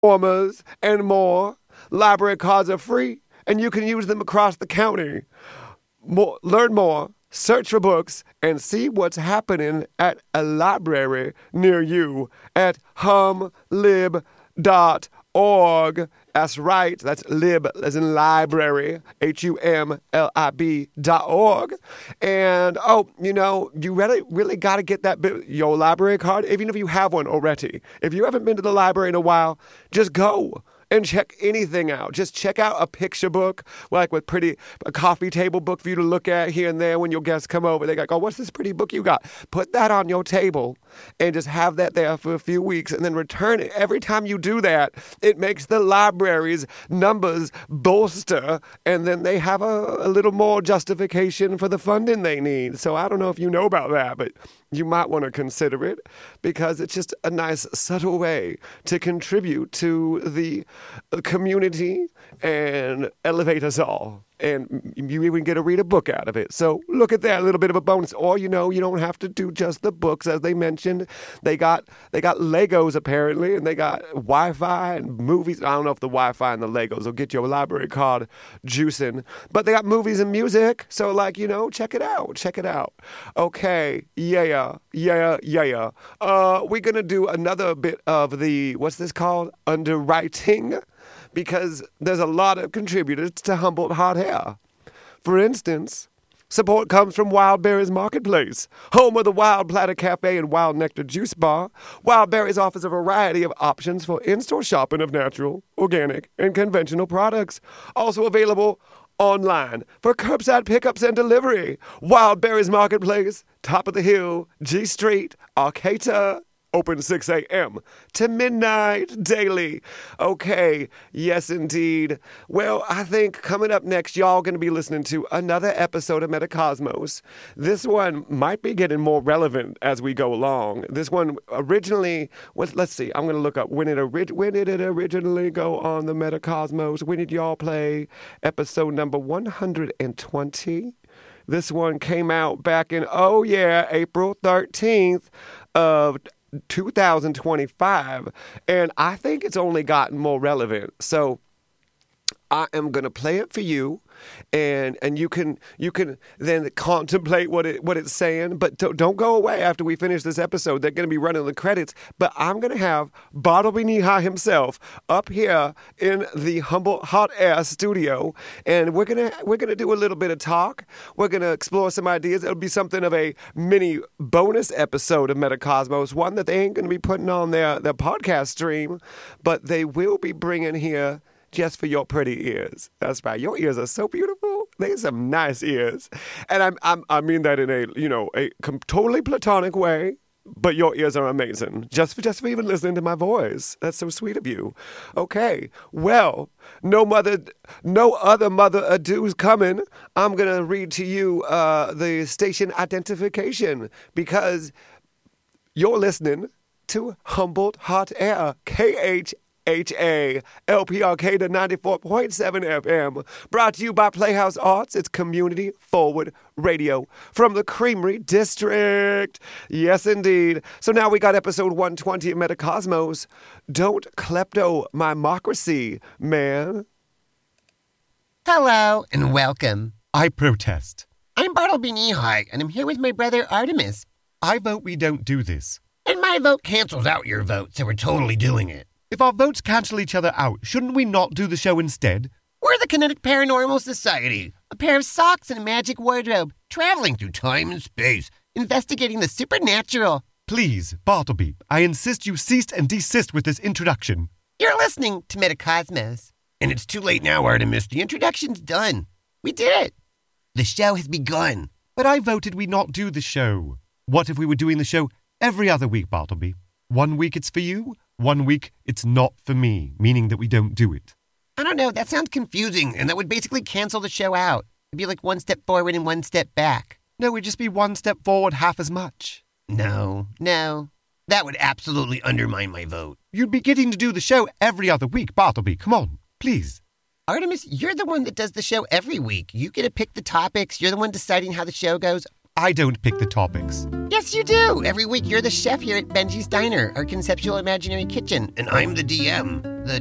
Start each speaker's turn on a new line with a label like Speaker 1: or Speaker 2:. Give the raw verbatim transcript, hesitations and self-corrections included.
Speaker 1: warmers, and more. Library cards are free, and you can use them across the county. More, learn more, search for books, and see what's happening at a library near you at hum lib dot org. That's right. That's lib as in library, H U M L I B dot org. And, oh, you know, you really, really got to get that bit, your library card, even if you have one already. If you haven't been to the library in a while, just go and check anything out. Just check out a picture book, like with pretty, a coffee table book for you to look at here and there when your guests come over. They go, oh, what's this pretty book you got? Put that on your table and just have that there for a few weeks and then return it. Every time you do that, it makes the library's numbers bolster, and then they have a, a little more justification for the funding they need. So I don't know if you know about that, but you might want to consider it because it's just a nice, subtle way to contribute to the community and elevate us all. And you even get to read a book out of it. So look at that, a little bit of a bonus. Or, you know, you don't have to do just the books, as they mentioned. They got they got Legos, apparently, and they got Wi-Fi and movies. I don't know if the Wi-Fi and the Legos will get your library card juicing. But they got movies and music. So, like, you know, check it out. Check it out. Okay. Yeah, yeah, yeah. Uh, we're going to do another bit of the, what's this called? Underwriting. Because there's a lot of contributors to Humboldt Hot Air. For instance, support comes from Wild Berries Marketplace, home of the Wild Platter Cafe and Wild Nectar Juice Bar. Wild Berries offers a variety of options for in-store shopping of natural, organic, and conventional products. Also available online for curbside pickups and delivery. Wild Berries Marketplace, top of the hill, G Street, Arcata. Open six a.m. to midnight daily. Okay, yes indeed. Well, I think coming up next, y'all going to be listening to another episode of Metacosmos. This one might be getting more relevant as we go along. This one originally, was, let's see, I'm going to look up when it, orig- when did it originally go on the Metacosmos. When did y'all play episode number one hundred twenty? This one came out back in, oh yeah, April thirteenth of two thousand twenty-five, and I think it's only gotten more relevant. So I am going to play it for you, and and you can you can then contemplate what it what it's saying, but don't, don't go away after we finish this episode. They're going to be running the credits, but I'm going to have Bartleby Neha himself up here in the Humboldt Hot Air studio, and we're going to we're going to do a little bit of talk. We're going to explore some ideas. It'll be something of a mini bonus episode of Metacosmos, one that they ain't going to be putting on their their podcast stream, but they will be bringing here just for your pretty ears. That's right. Your ears are so beautiful. They some nice ears. And I'm, I'm, I mean that in a, you know, a com- totally platonic way, but your ears are amazing. Just for, just for even listening to my voice. That's so sweet of you. Okay. Well, no mother, no other mother ado's coming. I'm going to read to you uh, the station identification because you're listening to Humboldt Hot Air, K H H A L P R K to ninety-four point seven F M. Brought to you by Playhouse Arts. It's community forward radio from the Creamery District. Yes, indeed. So now we got episode one twenty of Metacosmos. Don't kleptomimocracy, man.
Speaker 2: Hello and welcome.
Speaker 3: I protest.
Speaker 2: I'm Bartleby Neha, and I'm here with my brother Artemis.
Speaker 3: I vote we don't do this.
Speaker 2: And my vote cancels out your vote, so we're totally doing it.
Speaker 3: If our votes cancel each other out, shouldn't we not do the show instead?
Speaker 2: We're the Kinetic Paranormal Society, a pair of socks and a magic wardrobe, traveling through time and space, investigating the supernatural.
Speaker 3: Please, Bartleby, I insist you cease and desist with this introduction.
Speaker 2: You're listening to Metacosmos. And it's too late now, Artemis. The introduction's done. We did it. The show has begun.
Speaker 3: But I voted we not do the show. What if we were doing the show every other week, Bartleby? One week it's for you, one week it's not for me, meaning that we don't do it.
Speaker 2: I don't know, that sounds confusing, and that would basically cancel the show out. It'd be like one step forward and one step back.
Speaker 3: No, it'd just be one step forward half as much.
Speaker 2: No, no. That would absolutely undermine my vote.
Speaker 3: You'd be getting to do the show every other week, Bartleby. Come on, please.
Speaker 2: Artemis, you're the one that does the show every week. You get to pick the topics. You're the one deciding how the show goes.
Speaker 3: I don't pick the topics.
Speaker 2: Yes, you do. Every week you're the chef here at Benji's Diner, our conceptual imaginary kitchen, and I'm the D M. The